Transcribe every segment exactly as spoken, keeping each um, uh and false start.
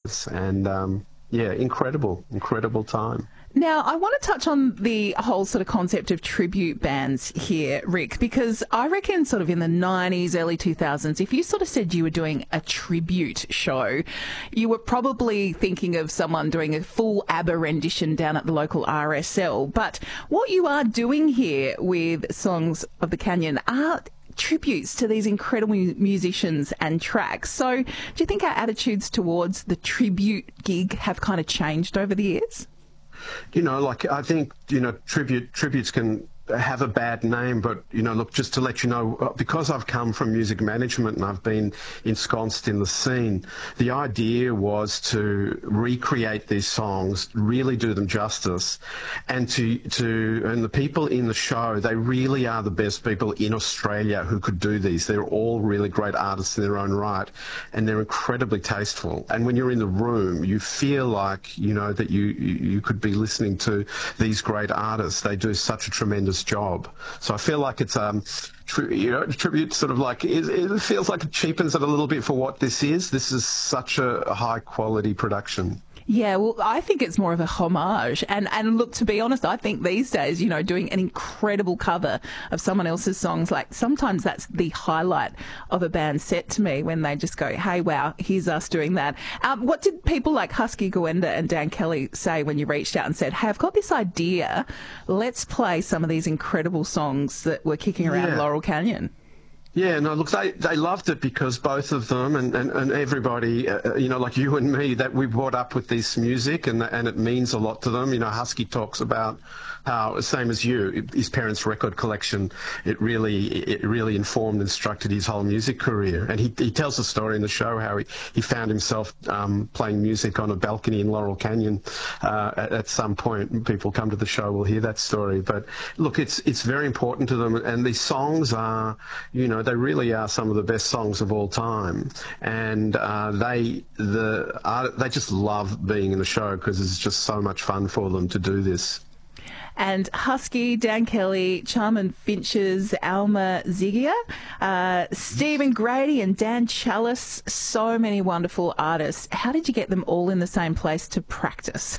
artists. And um, yeah, incredible, incredible time. Now, I want to touch on the whole sort of concept of tribute bands here, Rick, because I reckon sort of in the nineties, early two thousands, if you sort of said you were doing a tribute show, you were probably thinking of someone doing a full ABBA rendition down at the local R S L. But what you are doing here with Songs of the Canyon are tributes to these incredible musicians and tracks. So do you think our attitudes towards the tribute gig have kind of changed over the years? You know, like, I think, you know, tribute tributes can have a bad name, but, you know, look, just to let you know, because I've come from music management and I've been ensconced in the scene, the idea was to recreate these songs, really do them justice, and to, to and the people in the show, they really are the best people in Australia who could do these. They're all really great artists in their own right, and they're incredibly tasteful. And when you're in the room, you feel like, you know, that you, you, you could be listening to these great artists. They do such a tremendous job. So I feel like it's um tri- you know, tribute sort of like it, it feels like it cheapens it a little bit for what this is. This is such a high quality production. Yeah, well, I think it's more of a homage. And, and look, to be honest, I think these days, you know, doing an incredible cover of someone else's songs, like sometimes that's the highlight of a band's set to me, when they just go, hey, wow, here's us doing that. Um, what did people like Husky Gwenda and Dan Kelly say when you reached out and said, hey, I've got this idea, let's play some of these incredible songs that were kicking around Yeah. Laurel Canyon? Yeah, no, look, they, they loved it because both of them and, and, and everybody, uh, you know, like you and me, that we brought up with this music, and and it means a lot to them. You know, Husky talks about how, same as you, his parents' record collection, it really it really informed, instructed his whole music career. And he, he tells a story in the show how he, he found himself um, playing music on a balcony in Laurel Canyon uh, at, at some point. People come to the show will hear that story. But look, it's it's very important to them, and these songs are, you know, they really are some of the best songs of all time, and uh, they the uh, they just love being in the show because it's just so much fun for them to do this. And Husky, Dan Kelly, Charmin Finches, Alma Zigia, uh, Stephen Grady and Dan Chalice, so many wonderful artists. How did you get them all in the same place to practice?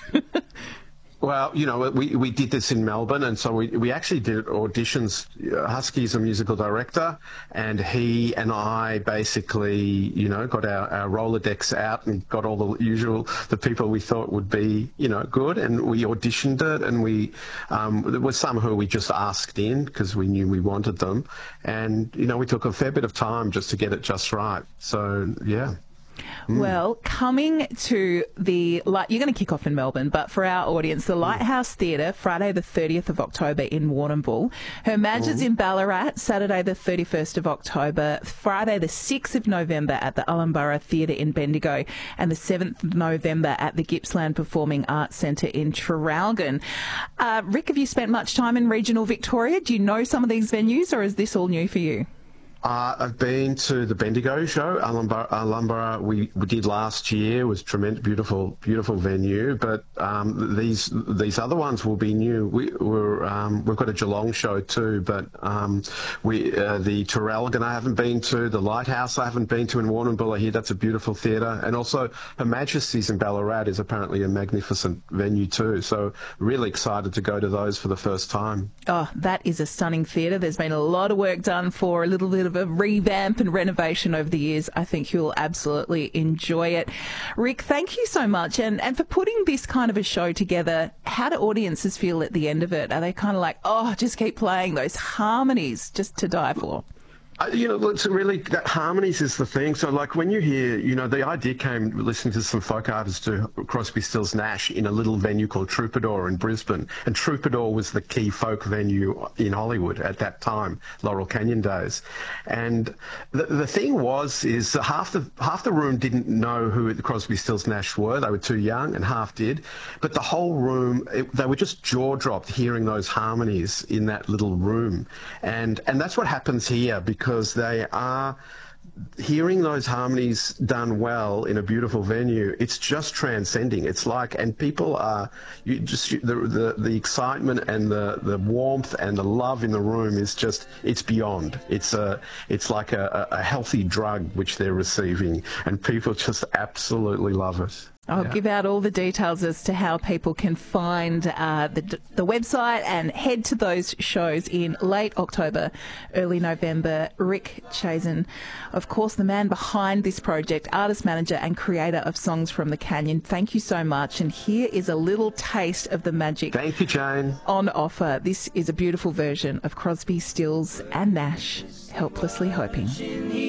Well, you know, we, we did this in Melbourne, and so we, we actually did auditions. Husky's a musical director, and he and I basically, you know, got our, our Rolodex out and got all the usual, the people we thought would be, you know, good, and we auditioned it, and we, um, there were some who we just asked in because we knew we wanted them, and, you know, we took a fair bit of time just to get it just right. So, yeah. Well, coming to the, you're going to kick off in Melbourne, but for our audience, the Lighthouse Theatre, Friday the thirtieth of October in Warrnambool. Her Majesty's in Ballarat, Saturday the thirty-first of October. Friday the sixth of November at the Ullenborough Theatre in Bendigo. And the seventh of November at the Gippsland Performing Arts Centre in Traralgon. Uh, Rick, have you spent much time in regional Victoria? Do you know some of these venues, or is this all new for you? Uh, I've been to the Bendigo show, Ullenborough, Ullenborough we, we did last year. It was tremendous, beautiful, beautiful venue. But um, these these other ones will be new. We, we're, um, we've got a Geelong show too, but um, we uh, the Traralgon I haven't been to, the Lighthouse I haven't been to in Warrnambool. I hear that's a beautiful theatre, and also Her Majesty's in Ballarat is apparently a magnificent venue too. So really excited to go to those for the first time. Oh, that is a stunning theatre. There's been a lot of work done for a little bit of a revamp and renovation over the years. I think you'll absolutely enjoy it. Rick, thank you so much. And, and for putting this kind of a show together, how do audiences feel at the end of it? Are they kind of like, oh, just keep playing those harmonies just to die for? Uh, You know, it's really, that harmonies is the thing. So, like, when you hear, you know, the idea came listening to some folk artists do Crosby, Stills, Nash in a little venue called Troubadour in Brisbane. And Troubadour was the key folk venue in Hollywood at that time, Laurel Canyon days. And the, the thing was, is that half the, half the room didn't know who the Crosby, Stills, Nash were. They were too young, and half did. But the whole room, it, they were just jaw-dropped hearing those harmonies in that little room. And, and that's what happens here, because because they are hearing those harmonies done well in a beautiful venue. It's just transcending. It's like, and people are, you just, the, the, the excitement and the, the warmth and the love in the room is just, it's beyond. It's a, it's like a, a healthy drug which they're receiving, and people just absolutely love it. I'll Yeah. give out all the details as to how people can find uh, the, the website and head to those shows in late October, early November. Rick Chazen, of course, the man behind this project, artist manager and creator of Songs from the Canyon. Thank you so much. And here is a little taste of the magic Thank you, Jane. on offer. This is a beautiful version of Crosby, Stills and Nash, Helplessly Hoping.